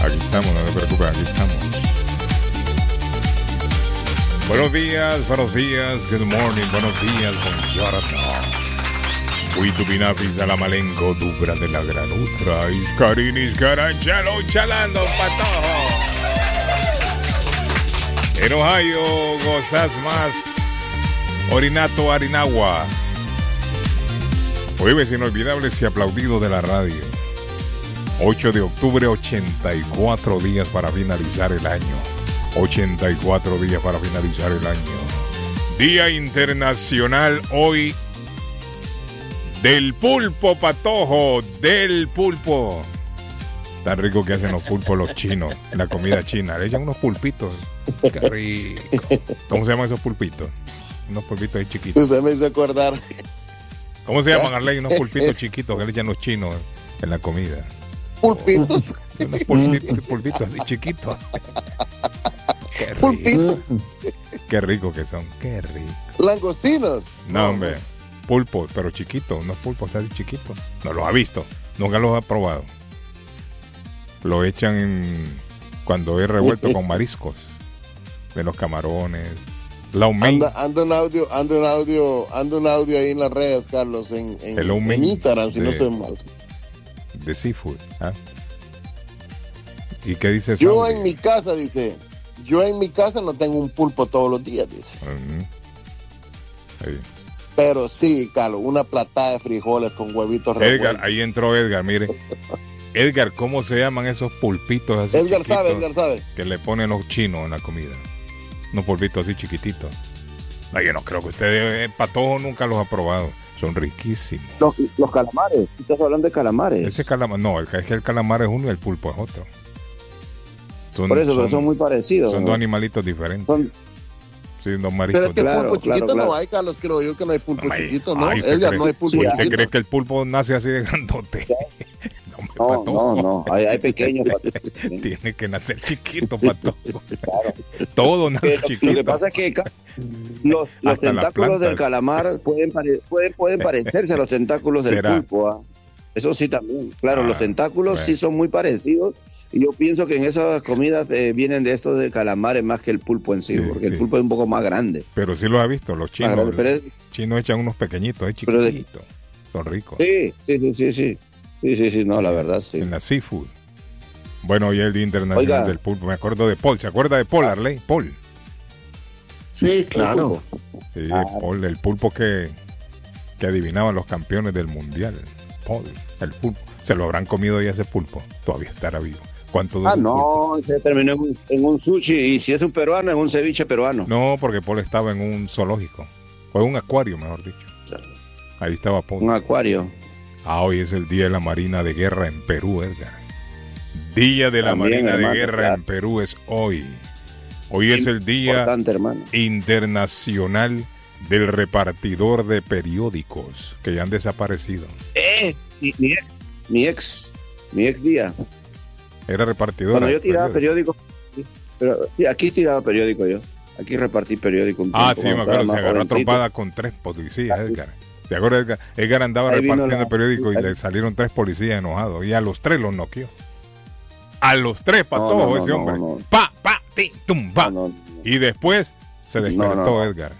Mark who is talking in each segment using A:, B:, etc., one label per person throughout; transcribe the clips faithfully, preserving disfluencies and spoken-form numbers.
A: Aquí estamos, no te preocupes, aquí estamos. Buenos días, buenos días, good morning, buenos días, buongiorno. Qui tu pinapis alla malenco, dubra de la granutra, iscarinis garanchalo, chalando, patojo. En Ohio gozas más orinato arinagua. Jueves inolvidables y aplaudido de la radio. ocho de octubre, ochenta y cuatro días para finalizar el año. ochenta y cuatro días para finalizar el año. Día Internacional hoy del pulpo, patojo, del pulpo. Tan rico que hacen los pulpos los chinos, la comida china. Le echan unos pulpitos. Qué rico. ¿Cómo se llaman esos pulpitos? Unos pulpitos ahí chiquitos.
B: Usted me hizo acordar.
A: ¿Cómo se llaman, Arley? Unos pulpitos chiquitos que le echan los chinos en la comida.
B: ¿Pulpitos?
A: Oh, unos pulpitos, pulpitos así chiquitos. Qué rico.
B: ¿Pulpitos?
A: Qué rico que son, qué rico.
B: ¿Langostinos?
A: No, hombre, pulpos, pero chiquitos, unos pulpos así chiquitos. No los ha visto, nunca los ha probado. Lo echan en, cuando es revuelto con mariscos, de los camarones. La
B: anda, anda un audio, anda un audio, anda un audio ahí en las redes, Carlos, en, en, en Instagram, si de, no estoy mal.
A: De seafood, ¿ah? ¿Y qué dice?
B: Yo Sandy? En mi casa, dice, yo en mi casa no tengo un pulpo todos los días, dice.
A: Uh-huh. Sí.
B: Pero sí, Carlos, una platada de frijoles con huevitos revueltos.
A: Edgar, ahí entró Edgar, mire. Edgar, ¿cómo se llaman esos pulpitos así
B: Edgar chiquitos sabe, Edgar sabe.
A: Que le ponen los chinos en la comida? Unos pulpitos así chiquititos. No, yo no creo que usted, eh, patojo, nunca los ha probado. Son riquísimos.
C: Los, los calamares. ¿Estás hablando de calamares?
A: Ese calamar, no, el, es que el calamar es uno y el pulpo es otro.
C: Son, Por eso, son, pero son muy parecidos.
A: Son
C: ¿no?
A: dos animalitos diferentes.
C: Son...
A: Sí, dos mariscos.
B: Pero es que el
C: claro,
B: pulpo
C: claro,
B: chiquito
C: claro.
B: no hay, Carlos, creo yo que no hay pulpo
A: no,
B: chiquito, ¿no?
A: Ay,
B: Edgar,
A: cree,
B: no hay pulpo
A: ¿usted
B: chiquito.
A: cree que el pulpo nace así de grandote?
C: No, no, no, hay, hay pequeños.
A: Tiene que nacer chiquito, pato. Claro. Todo nace
C: lo,
A: chiquito.
C: Lo que pasa es que los, los tentáculos del calamar pueden, pare, pueden, pueden parecerse a los tentáculos del ¿Será? Pulpo. ¿ah? Eso sí también. Claro, ah, los tentáculos bueno. sí son muy parecidos. Y yo pienso que en esas comidas eh, vienen de estos de calamares más que el pulpo en sí, sí porque sí. el pulpo es un poco más grande.
A: Pero sí lo ha visto, los chinos. Grande, los es, chinos echan unos pequeñitos, eh, chiquititos. De, son ricos.
C: Sí, sí, sí, sí, sí. Sí, sí, sí, no, la verdad, sí.
A: En la seafood. Bueno, hoy es el Día Internacional Oiga. Del Pulpo. Me acuerdo de Paul. ¿Se acuerda de Paul, Arley? Paul.
B: Sí, claro.
A: Sí, ah. Paul, el pulpo que, que adivinaban los campeones del mundial. Paul, el pulpo. ¿Se lo habrán comido ya ese pulpo? Todavía estará vivo. ¿Cuánto dura
C: Ah, no, se terminó en un, en un sushi. Y si es un peruano, en un ceviche peruano.
A: No, porque Paul estaba en un zoológico. Fue un acuario, mejor dicho. Ahí estaba Paul.
C: Un acuario.
A: Ah, hoy es el Día de la Marina de Guerra en Perú, Edgar. Día de la También, Marina hermano, de Guerra claro. en Perú es hoy. Hoy es el Día Internacional del Repartidor de Periódicos, que ya han desaparecido.
C: Eh, mi, mi, ex, mi ex, mi ex día.
A: Era repartidor.
C: Cuando yo tiraba periódicos, pero sí, aquí tiraba periódico yo. Aquí repartí periódico.
A: Ah, sí, me acuerdo, se agarró trompada con tres policías, Edgar. ¿Te acuerdas, Edgar? Edgar andaba ahí repartiendo la... periódico y ahí le salieron tres policías enojados. Y a los tres los noqueó. A los tres, para no, todo no, ese no, hombre. No, no. Pa, pa, ti, tum, pa. No, no, no. Y después se despertó no, no. Edgar.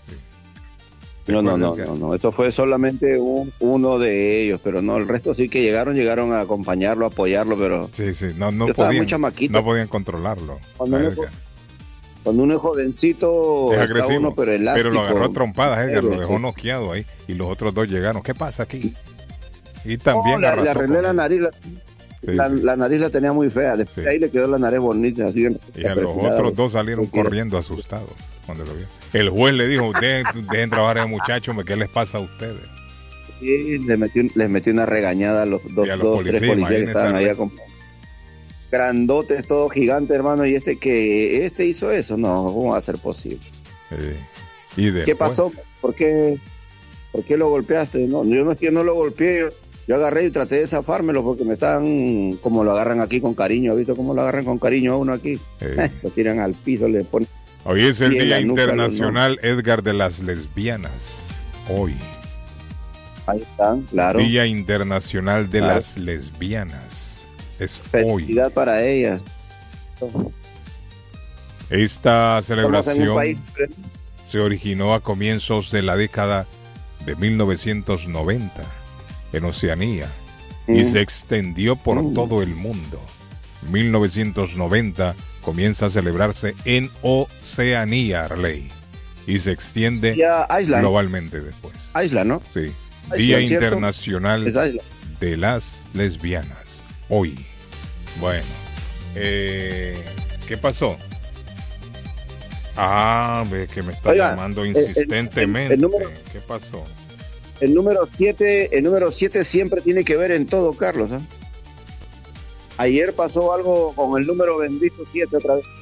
C: Sí. No, no, no, no, no. Eso fue solamente un, uno de ellos, pero no, el resto sí que llegaron, llegaron a acompañarlo, a apoyarlo, pero...
A: Sí, sí, no, no, podían, no podían controlarlo.
C: Cuando uno, cuando uno es jovencito,
A: es agresivo,
C: uno, pero elástico.
A: Pero lo agarró a trompadas, Edgar, lo dejó noqueado ahí. Y los otros dos llegaron. ¿Qué pasa aquí? Y también
C: no, le arreglé la nariz. La, sí, la, sí. la nariz la tenía muy fea. Después sí. ahí le quedó la nariz bonita. Así,
A: y a los otros dos salieron corriendo asustados cuando lo vieron. El juez le dijo, dejen, dejen trabajar a muchachos, ¿qué les pasa a ustedes?
C: Sí, les metió, les metió una regañada a los dos, a los dos policías, tres policías que estaban ahí acompañados. Grandotes, todo gigante, hermano, y este que este hizo eso, no, ¿cómo va a ser posible?
A: Sí. ¿Y después?
C: ¿Qué pasó? ¿Por qué, ¿Por qué lo golpeaste? No, yo no es que no lo golpeé, yo, yo agarré y traté de zafármelo porque me están, como lo agarran aquí con cariño, ¿has visto cómo lo agarran con cariño a uno aquí? Sí. Lo tiran al piso, le ponen...
A: Hoy es el Día Internacional, nuca, Edgar, de las lesbianas. Hoy.
C: Ahí están, claro.
A: Día Internacional de claro. las lesbianas. es
C: Felicidad
A: hoy.
C: para ellas.
A: Esta celebración se originó a comienzos de la década de mil novecientos noventa en Oceanía mm. y se extendió por mm. todo el mundo. mil novecientos noventa comienza a celebrarse en Oceanía, Arley, y se extiende globalmente después.
C: Isla, ¿no?
A: Sí.
C: Isla,
A: Día
C: ¿cierto?
A: Internacional de las Lesbianas. Hoy. Bueno. Eh, ¿Qué pasó? Ah, ve que me está Oiga, llamando insistentemente.
C: El, el, el número,
A: ¿Qué pasó?
C: El número siete, el número siete siempre tiene que ver en todo, Carlos. ¿eh? Ayer pasó algo con el número bendito siete otra vez.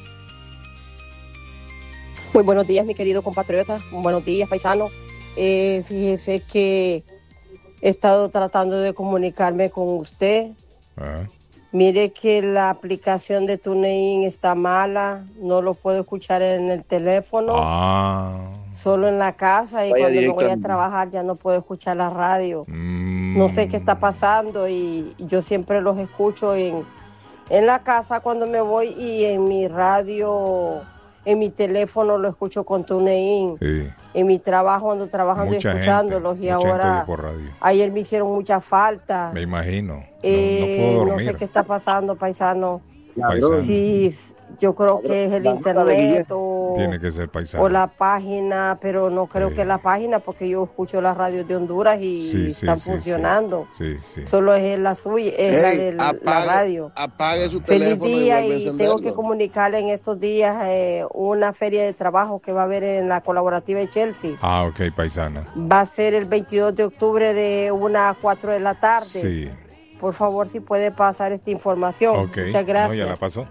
D: Muy buenos días, mi querido compatriota. Buenos días, paisano. Eh, fíjese que he estado tratando de comunicarme con usted. Ah. Mire que la aplicación de TuneIn está mala, no lo puedo escuchar en el teléfono, ah. solo en la casa, y Vaya cuando me voy a trabajar ya no puedo escuchar la radio. Mm. No sé qué está pasando, y yo siempre los escucho en, en la casa cuando me voy, y en mi radio, en mi teléfono lo escucho con TuneIn. Sí. En mi trabajo ando trabajando mucha y escuchándolos gente, y ahora ayer me hicieron mucha falta.
A: Me imagino.
D: Eh, no, no, puedo dormir. No sé qué está pasando, paisano. Paisano. Sí, yo creo que es el internet o,
A: Tiene que ser paisano.
D: o la página, pero no creo sí. que es la página, porque yo escucho las radios de Honduras y sí, están sí, funcionando.
A: Sí, sí. Sí.
D: Solo es la suya, es hey, la de la, apague, la radio.
B: Apague su
D: Feliz
B: teléfono
D: día,
B: y,
D: y tengo que comunicarle en estos días eh, una feria de trabajo que va a haber en la colaborativa de Chelsea.
A: Ah, ok, paisana.
D: Va a ser el veintidós de octubre de una a cuatro de la tarde.
A: Sí.
D: Por favor, si puede pasar esta información.
A: Okay.
D: Muchas gracias.
A: No, ya la pasó.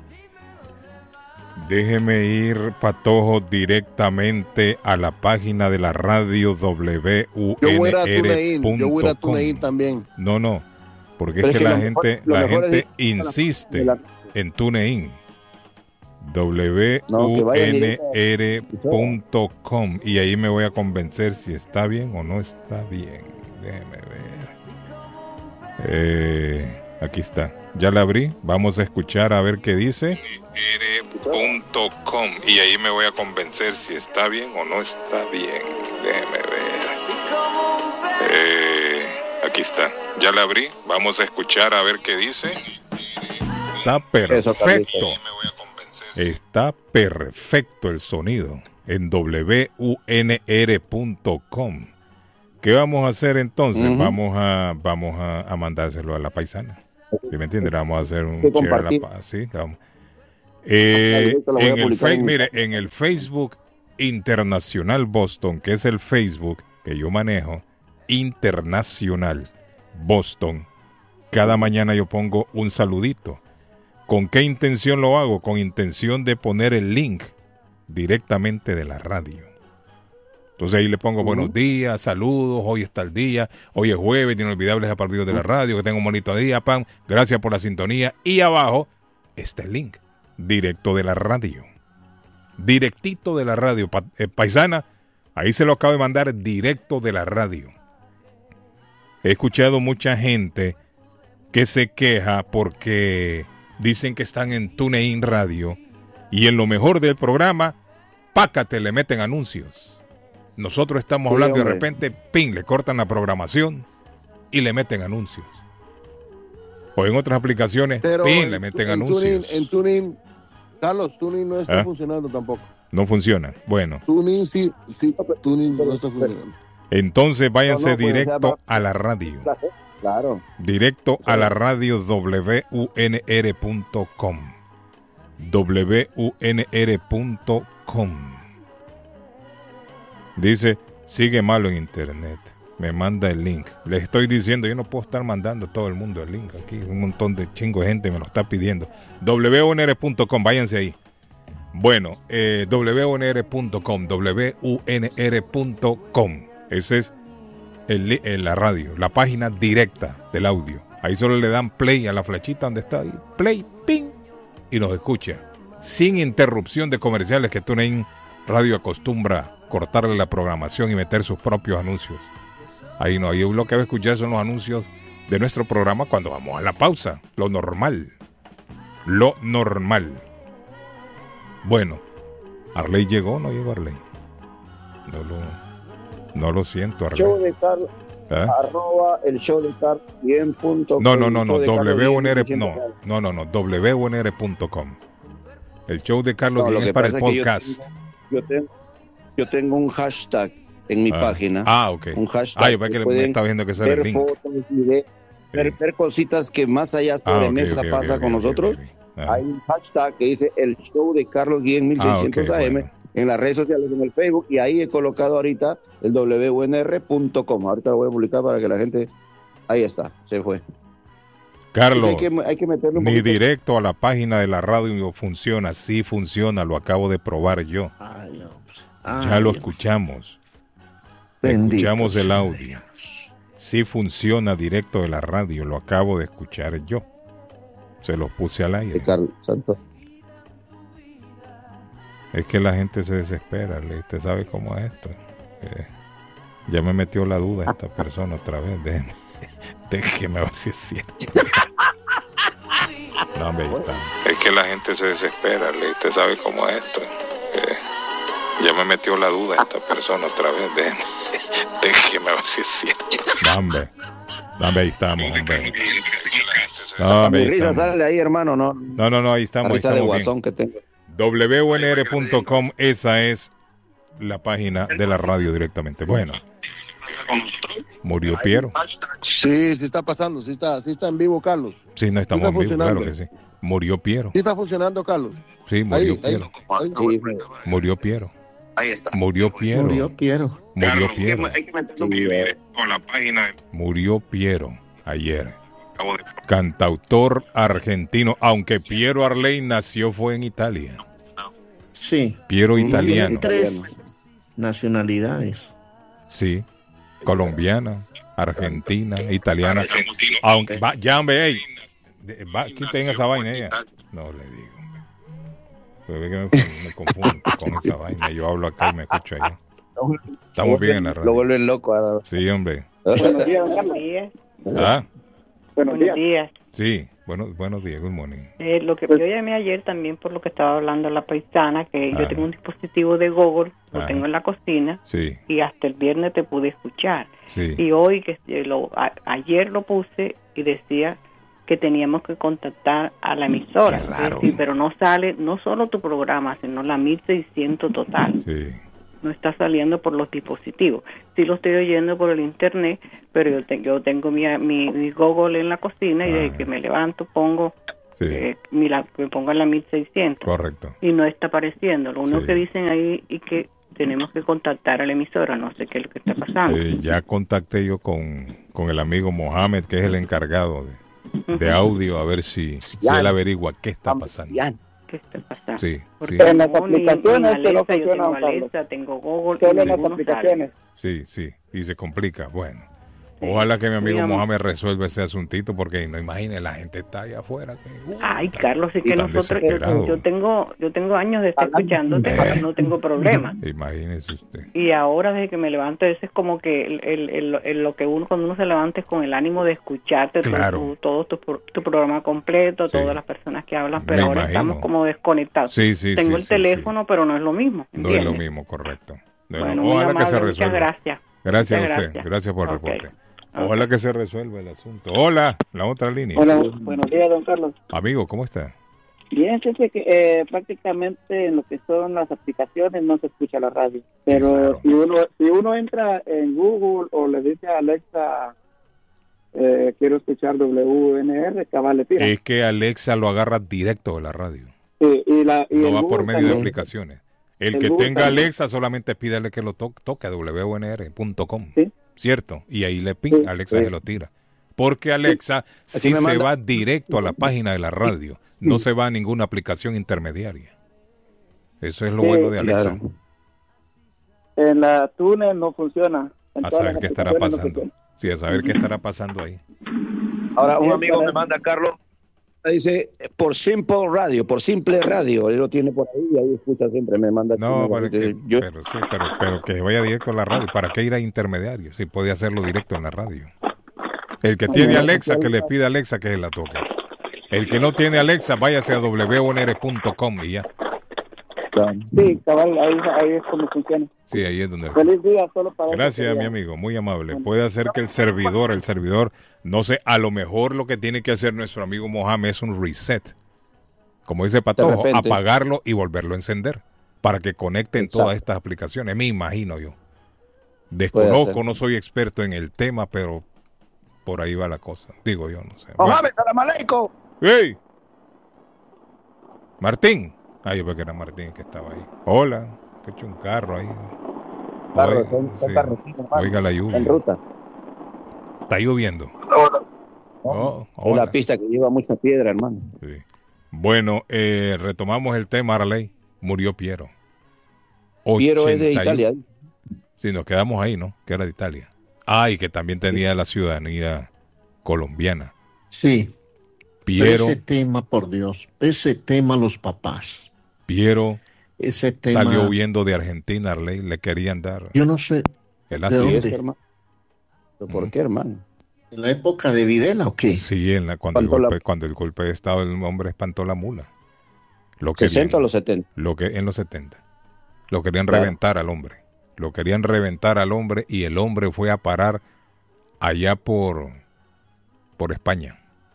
A: Déjeme ir, Patojo, directamente a la página de la radio W U N R punto com.
B: Yo voy a ir a TuneIn, yo voy a ir a TuneIn también.
A: No, no, porque Pero es que, que la gente, mejor, la gente es insiste la... en TuneIn. W U N R punto com y ahí me voy a convencer si está bien o no está bien. Déjeme ver. Eh, aquí está. Ya la abrí. Vamos a escuchar a ver qué dice. R punto com y ahí me voy a convencer si está bien o no está bien. Déjeme ver. Eh, aquí está. Ya la abrí. Vamos a escuchar a ver qué dice. Está perfecto. Está perfecto el sonido en W U N R punto com. ¿Qué vamos a hacer entonces? Uh-huh. Vamos a vamos a, a mandárselo a la paisana. ¿Sí me entiendes? Vamos a hacer un share a la paz. Sí, vamos. Eh, en el fe- mire, en el Facebook Internacional Boston, que es el Facebook que yo manejo, Internacional Boston, cada mañana yo pongo un saludito. ¿Con qué intención lo hago? Con intención de poner el link directamente de la radio. Entonces ahí le pongo uh-huh. buenos días, saludos, hoy está el día, hoy es jueves, inolvidables partidos de la radio, que tenga un bonito día, Pam, gracias por la sintonía. Y abajo está el link, directo de la radio. Directito de la radio, pa- eh, paisana, ahí se lo acabo de mandar directo de la radio. He escuchado mucha gente que se queja porque dicen que están en TuneIn Radio y en lo mejor del programa, pácate, le meten anuncios. Nosotros estamos sí, hablando hombre. y de repente, ping, le cortan la programación y le meten anuncios. O en otras aplicaciones,
B: Pero
A: ping,
B: en,
A: le meten
B: en
A: anuncios.
B: TuneIn, en TuneIn, Carlos, TuneIn no está ¿Ah? funcionando tampoco.
A: No funciona, bueno.
B: TuneIn sí, sí, TuneIn no está funcionando.
A: Entonces váyanse no, no, directo pues, a la radio.
B: Claro.
A: Directo claro. a la radio W U N R punto com. W U N R punto com. Dice, sigue malo en internet. Me manda el link. Les estoy diciendo, yo no puedo estar mandando a todo el mundo el link aquí. Un montón de chingo de gente me lo está pidiendo. W U N R punto com, váyanse ahí. Bueno, eh, W U N R punto com, W U N R punto com. Ese es el, el, la radio, la página directa del audio. Ahí solo le dan play a la flechita donde está ahí. Play, ping, y nos escucha. Sin interrupción de comerciales que TuneIn Radio acostumbra cortarle la programación y meter sus propios anuncios. Ahí no, ahí lo que va a escuchar son los anuncios de nuestro programa cuando vamos a la pausa, lo normal. lo normal. Bueno, ¿Arley llegó o no llegó Arley? No lo, no lo siento, Arley.
C: Show de Carlos, ¿eh? Arroba el show de Carlos Guillén punto com.
A: No, no, no, no, W U N R, no, no, no, no, W U N R punto com. El show de Carlos no, Guillén es para el podcast.
C: Yo tengo, yo, tengo, yo tengo un hashtag en mi
A: ah.
C: página.
A: Ah, ok.
C: Un hashtag.
A: Ah, yo que, que me está viendo que sale el link.
C: Fotos, video, sí. ver, ver cositas que más allá sobre ah, okay, mesa okay, pasa okay, con okay, nosotros. Okay, okay. Hay un hashtag que dice el show de Carlos Guillén mil seiscientos ah, okay, A M bueno. En las redes sociales, en el Facebook, y ahí he colocado ahorita el W U N R punto com. Ahorita lo voy a publicar para que la gente... Ahí está, se fue.
A: Carlos, hay que, hay que meterle un ni poquito. Directo a la página de la radio funciona. Sí funciona, lo acabo de probar yo. Ay, Dios. Ay, ya lo escuchamos. Bendito escuchamos el audio. Dios. Sí funciona directo de la radio, lo acabo de escuchar yo. Se los puse al aire.
C: Carlos Santos.
A: Es que la gente se desespera, ¿usted sabe cómo es esto? Eh, ya me metió la duda esta persona otra vez. Déjeme, déjeme ver si es cierto. No, me está. Es que la gente se desespera, ¿usted sabe cómo es esto? Eh, ya me metió la duda esta persona otra vez. Déjeme, déjeme ver si es cierto. Dame, dame, ahí estamos, hombre.
C: No, mi risa sale ahí, hermano, no.
A: No, no, no, ahí estamos.
C: La risa
A: ahí estamos
C: de guasón que tengo.
A: W U N R punto com, esa es la página de la radio directamente. Bueno, murió Piero.
B: Sí, sí está pasando, sí está, sí está en vivo, Carlos.
A: Sí, no estamos sí en vivo, claro que sí. Murió Piero.
B: Sí está funcionando, Carlos.
A: Sí, murió
B: ahí,
A: Piero.
B: Ahí,
A: ahí. Murió Piero.
C: Ahí está.
A: Murió Piero.
C: Murió Piero.
A: Murió Piero.
C: Hay que meterlo
A: con la página. Murió Piero ayer. Cantautor argentino, aunque Piero Arley nació fue en Italia.
C: Sí.
A: Piero italiano.
C: Tres nacionalidades.
A: Sí. Colombiana, argentina, italiana. Aunque va, ya hombre, hey, va, quiten esa vaina ella. No le digo, hombre. Puede que me, me confundo con esa vaina. Yo hablo acá y me escucho allá. Estamos bien en la radio.
C: Lo vuelven loco. Ahora.
A: Sí, hombre.
E: Buenos días, buenos días.
A: ¿Ah?
E: Buenos días. días.
A: Sí, bueno, buenos días, good morning.
E: Eh, lo que yo llamé ayer también por lo que estaba hablando la paisana, que ah. yo tengo un dispositivo de Google, lo ah. tengo en la cocina,
A: sí.
E: y hasta el viernes te pude escuchar.
A: Sí.
E: Y hoy, que lo, a, ayer lo puse y decía que teníamos que contactar a la emisora.
A: Qué raro.
E: Sí, pero no sale, no solo tu programa, sino la mil seiscientos total.
A: Sí.
E: No está saliendo por los dispositivos. Sí lo estoy oyendo por el internet, pero yo, te, yo tengo mi, mi, mi Google en la cocina y ah. desde que me levanto pongo sí. eh, mi, la, me pongo en la mil seiscientos.
A: Correcto.
E: Y no está apareciendo. Lo único
A: sí.
E: que dicen ahí es que tenemos que contactar a la emisora. No sé qué es lo que está pasando.
A: Eh, ya contacté yo con, con el amigo Mohamed, que es el encargado de, de audio, a ver si, si él averigua qué está pasando.
E: ¿Qué está pasando?
A: Sí,
E: porque
A: sí.
E: en las aplicaciones Alexa, no yo tengo Alexa, tengo Google,
C: solo en las aplicaciones.
A: Sí, sí, y se complica. Bueno, sí. Ojalá que mi amigo Mohamed resuelva ese asuntito, porque no imagine, la gente está allá afuera. Que, uh,
E: Ay, Carlos, es que nosotros, yo, yo tengo yo tengo años de estar escuchándote, eh, no tengo problema.
A: Imagínese usted.
E: Y ahora desde que me levanto, eso es como que el, el, el, el, lo que uno cuando uno se levanta es con el ánimo de escucharte
A: claro.
E: todo tu, tu, tu programa completo, sí. todas las personas que hablan, pero
A: me
E: ahora
A: imagino.
E: Estamos como desconectados.
A: Sí, sí,
E: tengo
A: sí,
E: el teléfono,
A: sí.
E: pero no es lo mismo.
A: No
E: ¿entiendes?
A: es lo mismo, correcto. No,
E: bueno,
A: ojalá
E: amable,
A: que se resuelva.
E: Muchas gracias.
A: Gracias
E: muchas
A: a usted,
E: gracias,
A: gracias por el
E: okay.
A: reporte. Ojalá okay. que se resuelva el asunto. Hola, la otra línea.
F: Hola, buenos días, don Carlos.
A: Amigo, ¿cómo está?
F: Bien, fíjate que eh, prácticamente en lo que son las aplicaciones no se escucha la radio. Pero claro. si uno si uno entra en Google o le dice a Alexa, eh, quiero escuchar W N R, cabal le tira.
A: Es que Alexa lo agarra directo de la radio.
F: Sí, y la, y
A: no va
F: Google
A: por medio
F: también.
A: de aplicaciones. El, el
F: que
A: Google tenga
F: también.
A: Alexa solamente pídale que lo to toque a W N R punto com.
F: Sí.
A: ¿Cierto? Y ahí le ping,
F: sí,
A: Alexa
F: sí.
A: se lo tira. Porque Alexa sí, sí se manda. va directo a la página de la radio. No sí. se va a ninguna aplicación intermediaria. Eso es lo sí, bueno de Alexa.
F: Claro. En la túnel no funciona. En
A: a saber qué estará pasando. No sí, a saber qué estará pasando ahí.
C: Ahora un amigo me manda, Carlos, dice, por Simple Radio, por Simple Radio, él lo tiene por ahí y ahí escucha siempre, me manda.
A: No, para que, yo... pero sí, pero, pero que vaya directo a la radio. ¿Para qué ir a intermediario? Si puede hacerlo directo en la radio. El que tiene Alexa, que le pide a Alexa que se la toque. El que no tiene Alexa, váyase a doble u n r punto com y ya.
F: Sí, cabal, ahí, ahí es como funciona.
A: Sí, ahí es donde...
F: Feliz día, solo para...
A: Gracias, mi amigo, muy amable. Puede hacer que el servidor, el servidor, no sé, a lo mejor lo que tiene que hacer nuestro amigo Mohamed es un reset. Como dice Patojo, apagarlo y volverlo a encender para que conecten Exacto. todas estas aplicaciones. Me imagino yo. Desconozco, no soy experto en el tema, pero por ahí va la cosa. Digo yo, no sé.
C: Mohamed, salam aleikum.
A: ¡Hey! Martín. Ah, yo pensé que era Martín que estaba ahí. Hola, que he hecho un carro ahí.
C: Carro,
A: Oiga,
C: son, son
A: sí.
C: carrocitos,
A: Oiga la lluvia.
C: En ruta.
A: Está lloviendo.
C: Oh, es la pista que lleva mucha piedra, hermano.
A: Sí. Bueno, eh, retomamos el tema, Arley. Murió Piero.
C: Piero es de Italia.
A: Sí, nos quedamos ahí, ¿no? Que era de Italia. Ah, y que también tenía sí. la ciudadanía colombiana.
G: Sí.
A: Piero.
G: Ese tema, por Dios, ese tema los papás.
A: Piero
G: ese tema,
A: salió huyendo de Argentina, Arley, le querían dar.
G: Yo no sé.
A: El
C: ¿De dónde, hermano? ¿Por mm. qué, hermano?
G: ¿En la época de Videla o qué?
A: Sí, en la, cuando, el golpe, la... cuando el golpe de Estado el hombre espantó la mula. Lo
C: ¿sesenta o los setenta?
A: Lo que, en los setenta. Lo querían claro. reventar al hombre. Lo querían reventar al hombre y el hombre fue a parar allá por, por España.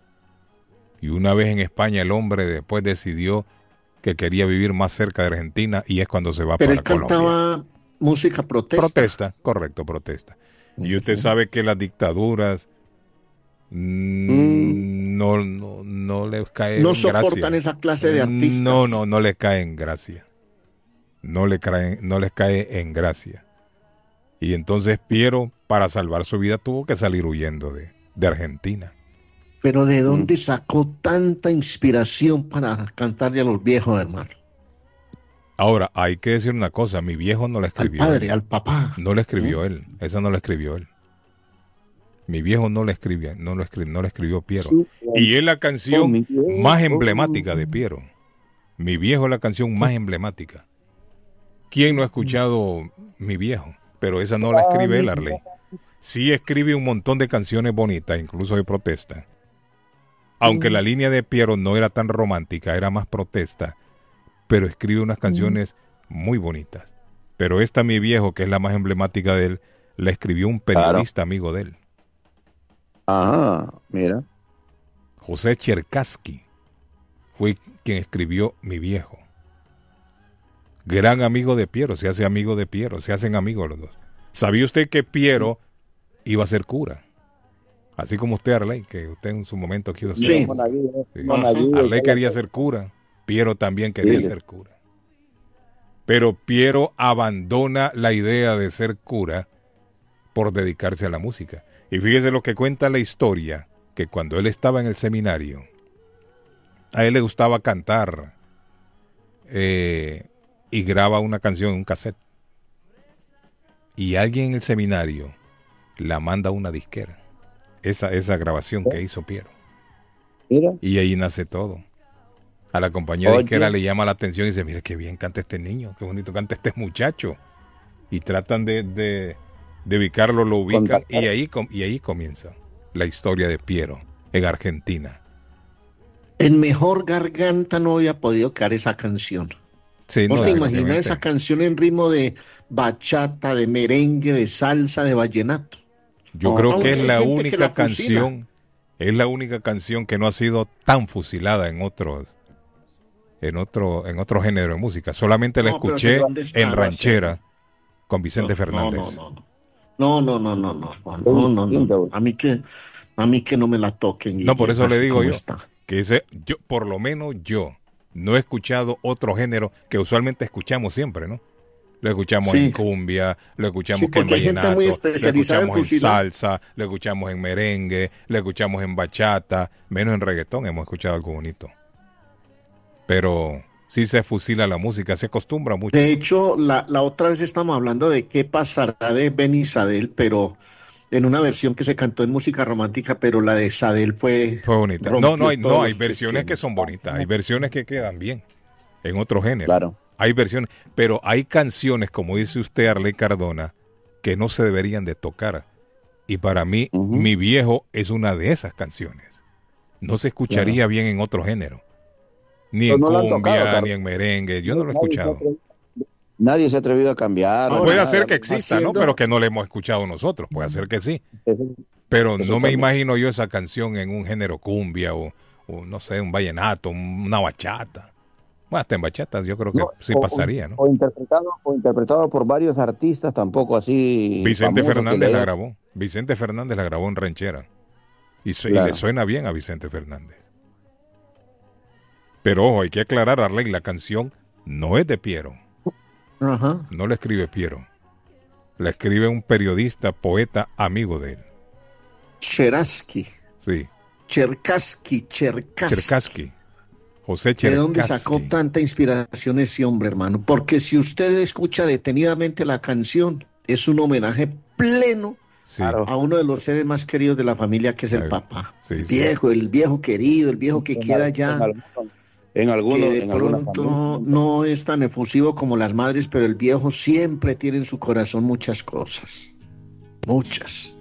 A: Y una vez en España el hombre después decidió que quería vivir más cerca de Argentina y es cuando se va
G: Pero
A: para
G: Colombia. Pero él cantaba música protesta.
A: Protesta, correcto, protesta. Uh-huh. Y usted sabe que las dictaduras mmm, mm. no, no, no les caen
G: No
A: gracia.
G: soportan esa clase de artistas.
A: No, no, no les cae en gracia. No, le caen, no les cae en gracia. Y entonces Piero, para salvar su vida, tuvo que salir huyendo de, de Argentina.
G: Pero ¿de dónde sacó tanta inspiración para cantarle a los viejos, hermano?
A: Ahora, hay que decir una cosa, mi viejo no la escribió.
G: Al padre,
A: él.
G: al papá.
A: No la escribió
G: ¿Eh?
A: él, esa no la escribió él. Mi viejo no la escribió, no la escribió, no la escribió Piero.
C: Sí,
A: y es la canción oh, más emblemática de Piero. Mi viejo es la canción más emblemática. ¿Quién no ha escuchado Mi Viejo? Pero esa no la escribe él, Arley. Sí escribe un montón de canciones bonitas, incluso de protesta. Aunque la línea de Piero no era tan romántica, era más protesta, pero escribe unas canciones muy bonitas. Pero esta Mi Viejo, que es la más emblemática de él, la escribió un periodista claro. amigo de él.
C: Ajá, mira.
A: José Cherkassky fue quien escribió Mi Viejo. Gran amigo de Piero, se hace amigo de Piero, se hacen amigos los dos. ¿Sabía usted que Piero iba a ser cura? Así como usted, Arley, que usted en su momento quiso ser
G: sí.
A: cura. Sí. Arley quería ser cura, Piero también quería sí. ser cura. Pero Piero abandona la idea de ser cura por dedicarse a la música. Y fíjese lo que cuenta la historia, que cuando él estaba en el seminario, a él le gustaba cantar eh, y graba una canción en un cassette. Y alguien en el seminario la manda a una disquera. Esa, esa grabación que hizo Piero.
C: Mira.
A: Y ahí nace todo. A la compañía Oye. disquera le llama la atención y dice, mira qué bien canta este niño, qué bonito canta este muchacho. Y tratan de, de, de ubicarlo, lo ubican Contactar. y ahí, y ahí comienza la historia de Piero en Argentina.
G: En mejor garganta no había podido quedar esa canción.
A: Sí,
G: ¿Vos
A: no,
G: te imaginas esa canción en ritmo de bachata, de merengue, de salsa, de vallenato?
A: Yo oh, creo que es la única la canción, es la única canción que no ha sido tan fusilada en otros, en otro, en otro género de música. Solamente la no, escuché en ranchera hacer. con Vicente no, Fernández.
G: No, no, no, no, no, no, no, no, no, no, no. A mí que, a mí que no me la toquen.
A: No, por eso le digo yo está. que ese, yo, por lo menos yo no he escuchado otro género que usualmente escuchamos siempre, ¿no? Lo escuchamos sí. en cumbia, lo escuchamos sí, en vallenato, lo escuchamos en, en salsa, lo escuchamos en merengue, lo escuchamos en bachata, menos en reggaetón hemos escuchado algo bonito. Pero sí se fusila la música, se acostumbra mucho.
G: De hecho, la, la otra vez estamos hablando de qué pasará de Benny Sadel, pero en una versión que se cantó en música romántica, pero la de Sadel fue...
A: Fue bonita. No, no hay, no, hay versiones que son bonitas, hay versiones que quedan bien en otro género.
C: Claro.
A: Hay versiones, pero hay canciones, como dice usted, Arley Cardona, que no se deberían de tocar. Y para mí, uh-huh. Mi Viejo es una de esas canciones. no se escucharía claro. bien en otro género. Ni Pero en no cumbia, tocado, ni en merengue. Yo no, no lo he escuchado.
C: Nadie se ha atrevido a cambiar.
A: No, puede ser que exista, haciendo... ¿no? Pero que no le hemos escuchado nosotros. Puede ser que sí. Pero no me imagino yo esa canción en un género cumbia o, o no sé, un vallenato, una bachata. Bueno, hasta en bachata yo creo que no, sí
C: o,
A: pasaría, ¿no?
C: O interpretado, o interpretado por varios artistas, tampoco así.
A: Vicente Fernández la grabó. Vicente Fernández la grabó en ranchera. Y, su, claro. y le suena bien a Vicente Fernández. Pero ojo, hay que aclarar, Arley, la canción no es de Piero.
G: Ajá.
A: No la escribe Piero. La escribe un periodista, poeta, amigo de él.
G: Cherkassky.
A: Sí.
G: Cherkassky, Cherkassky.
A: Cherkassky. José Cherkassky.
G: ¿De dónde sacó tanta inspiración ese hombre, hermano? Porque si usted escucha detenidamente la canción, es un homenaje pleno sí. a uno de los seres más queridos de la familia, que es el sí. papá. Sí, el viejo, sí. el viejo querido, el viejo que en queda ya...
C: En algunos,
G: que de
C: en
G: pronto no es tan efusivo como las madres, pero el viejo siempre tiene en su corazón muchas cosas. Muchas.